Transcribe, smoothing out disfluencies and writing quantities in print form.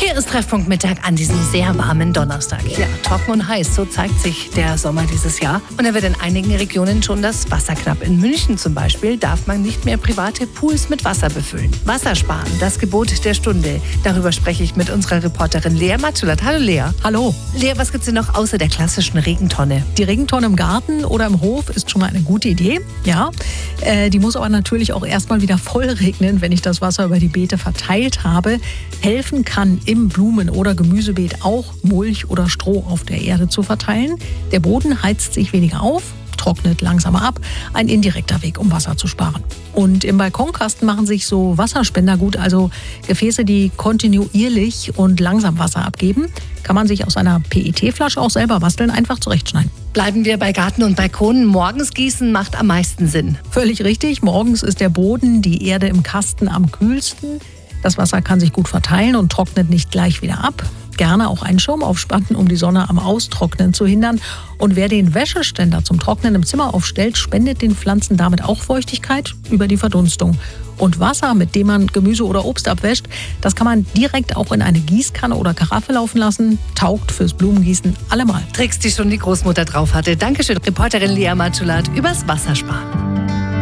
Hier ist Treffpunkt Mittag an diesem sehr warmen Donnerstag. Ja, trocken und heiß, so zeigt sich der Sommer dieses Jahr. Und er wird in einigen Regionen schon das Wasser knapp. In München zum Beispiel darf man nicht mehr private Pools mit Wasser befüllen. Wassersparen, das Gebot der Stunde. Darüber spreche ich mit unserer Reporterin Lea Matschullat. Hallo Lea. Hallo. Lea, was gibt's denn noch außer der klassischen Regentonne? Die Regentonne im Garten oder im Hof ist schon mal eine gute Idee. Ja, die muss aber natürlich auch erstmal wieder voll regnen, wenn ich das Wasser über die Beete verteilt habe. Helfen kann im Blumen- oder Gemüsebeet auch Mulch oder Stroh auf der Erde zu verteilen. Der Boden heizt sich weniger auf, trocknet langsamer ab. Ein indirekter Weg, um Wasser zu sparen. Und im Balkonkasten machen sich so Wasserspender gut, also Gefäße, die kontinuierlich und langsam Wasser abgeben. Kann man sich aus einer PET-Flasche auch selber basteln, einfach zurechtschneiden. Bleiben wir bei Garten und Balkonen. Morgens gießen macht am meisten Sinn. Völlig richtig. Morgens ist der Boden, die Erde im Kasten am kühlsten. Das Wasser kann sich gut verteilen und trocknet nicht gleich wieder ab. Gerne auch einen Schirm aufspannen, um die Sonne am Austrocknen zu hindern. Und wer den Wäscheständer zum Trocknen im Zimmer aufstellt, spendet den Pflanzen damit auch Feuchtigkeit über die Verdunstung. Und Wasser, mit dem man Gemüse oder Obst abwäscht, das kann man direkt auch in eine Gießkanne oder Karaffe laufen lassen. Taugt fürs Blumengießen allemal. Tricks, die schon die Großmutter drauf hatte. Dankeschön, Reporterin Lea Matschullat übers Wassersparen.